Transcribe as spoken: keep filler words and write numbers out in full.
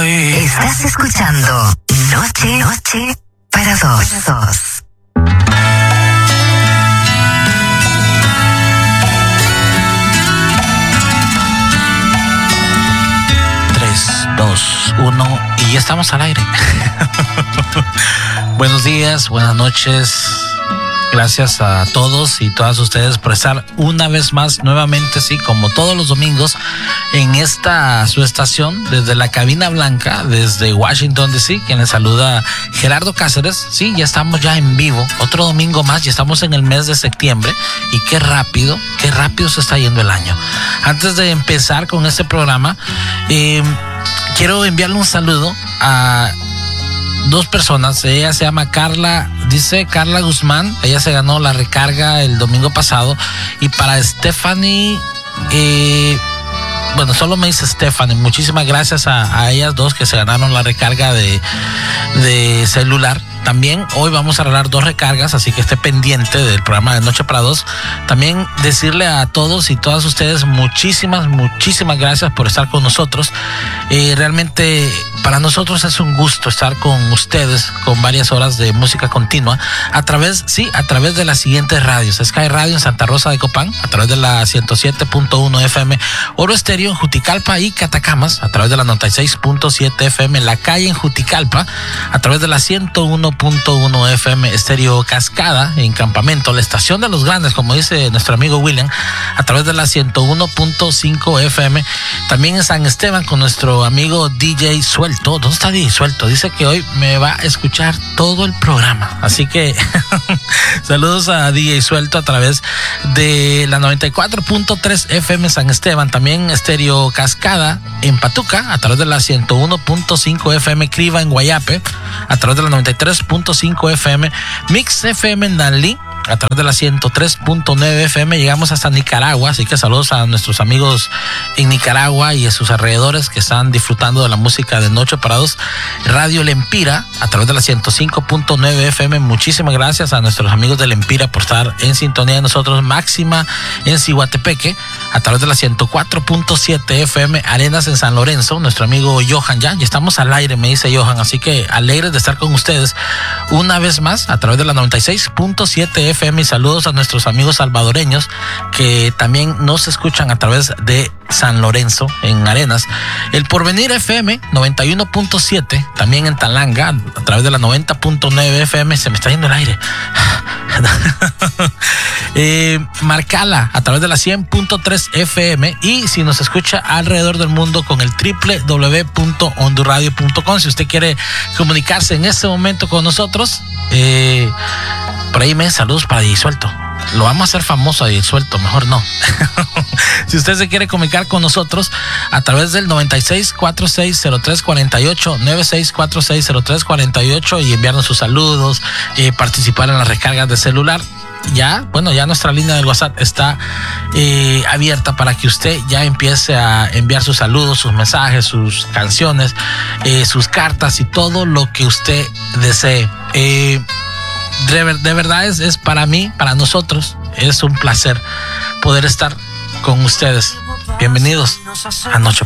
hoy. Estás escuchando Noche, Noche para dos. Para dos. tres, dos, uno y ya estamos al aire. Buenos días, buenas noches. Gracias a todos y todas ustedes por estar una vez más, nuevamente, sí, como todos los domingos, en esta su estación, desde la cabina blanca, desde Washington D C, quien les saluda Gerardo Cáceres. Sí, ya estamos ya en vivo, otro domingo más, ya estamos en el mes de septiembre y qué rápido, qué rápido se está yendo el año. Antes de empezar con este programa, eh, quiero enviarle un saludo a dos personas. Ella se llama Carla, dice Carla Guzmán, ella se ganó la recarga el domingo pasado. Y para Stephanie, eh, bueno, solo me dice Stephanie, muchísimas gracias a, a ellas dos que se ganaron la recarga de, de celular. También hoy vamos a regalar dos recargas, así que esté pendiente del programa de Noche para Dos. También decirle a todos y todas ustedes muchísimas, muchísimas gracias por estar con nosotros. Eh, realmente para nosotros es un gusto estar con ustedes con varias horas de música continua a través, sí, a través de las siguientes radios. Sky Radio en Santa Rosa de Copán, a través de la ciento siete punto uno F M, Oro Estéreo en Juticalpa y Catacamas, a través de la noventa y seis punto siete F M, La Calle en Juticalpa, a través de la ciento uno punto uno F M, Estéreo Cascada en Campamento, la estación de los grandes, como dice nuestro amigo William, a través de la ciento uno punto cinco F M, también en San Esteban con nuestro amigo D J Suelto. ¿Dónde está D J Suelto? Dice que hoy me va a escuchar todo el programa, así que saludos a D J Suelto a través de la noventa y cuatro punto tres F M San Esteban, también Estéreo Cascada en Patuca, a través de la ciento uno punto cinco F M Criva en Guayape, a través de la noventa y tres punto cinco F M Mix F M en Danlí, a través de la ciento tres punto nueve F M. Llegamos hasta Nicaragua, así que saludos a nuestros amigos en Nicaragua y a sus alrededores que están disfrutando de la música de Noche para Dos. Radio Lempira, a través de la ciento cinco punto nueve F M. Muchísimas gracias a nuestros amigos de Lempira por estar en sintonía de nosotros. Máxima en Ciguatepeque, a través de la ciento cuatro punto siete F M. Arenas en San Lorenzo, nuestro amigo Johan, ya, ya estamos al aire, me dice Johan, así que alegres de estar con ustedes una vez más, a través de la noventa y seis punto siete F M. Y saludos a nuestros amigos salvadoreños que también nos escuchan a través de San Lorenzo en Arenas. El Porvenir F M noventa y uno punto siete, también en Talanga, a través de la noventa punto nueve F M. Se me está yendo el aire. eh, Marcala, a través de la cien punto tres F M. Y si nos escucha alrededor del mundo con el doble u doble u doble u punto onduradio punto com. Si usted quiere comunicarse en este momento con nosotros, eh, por ahí me saludos para D J Suelto. Lo vamos a hacer famoso a D J Suelto, mejor no. Si usted se quiere comunicar con nosotros a través del noventa y seis, cuarenta y seis, cero tres cuarenta y ocho, noventa y seis, cuarenta y seis, cero tres cuarenta y ocho y enviarnos sus saludos, eh, participar en las recargas de celular. Ya, bueno, ya nuestra línea del WhatsApp está eh, abierta para que usted ya empiece a enviar sus saludos, sus mensajes, sus canciones, eh, sus cartas y todo lo que usted desee. Eh, De, de verdad es, es para mí, para nosotros, es un placer poder estar con ustedes. Bienvenidos a Noche